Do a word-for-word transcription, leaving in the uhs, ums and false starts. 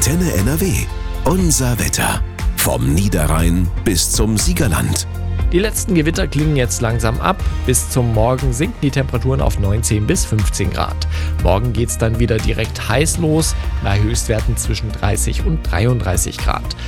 Antenne N R W. Unser Wetter. Vom Niederrhein bis zum Siegerland. Die letzten Gewitter klingen jetzt langsam ab. Bis zum Morgen sinken die Temperaturen auf neunzehn bis fünfzehn Grad. Morgen geht's dann wieder direkt heiß los, bei Höchstwerten zwischen dreißig und dreiunddreißig Grad.